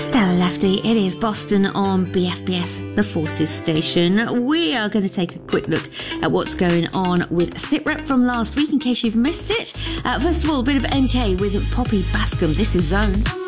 Stella Lefty, it is Boston on BFBS, the Forces station. We are going to take a quick look at what's going on with SITREP from last week in case you've missed it. First of all, a bit of NK with Poppy Bascom. This is Zone.